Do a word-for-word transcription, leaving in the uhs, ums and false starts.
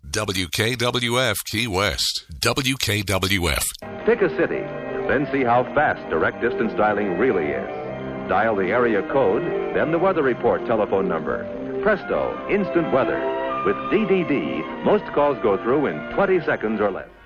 W K W F Key West. W K W F. Pick a city, then see how fast direct distance dialing really is. Dial the area code, then the weather report telephone number. Presto, instant weather. With D D D, most calls go through in twenty seconds or less.